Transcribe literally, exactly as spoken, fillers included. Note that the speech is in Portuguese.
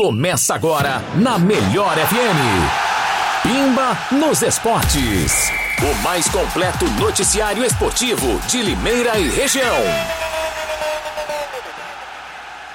Começa agora na Melhor F M. Pimba nos Esportes. O mais completo noticiário esportivo de Limeira e região.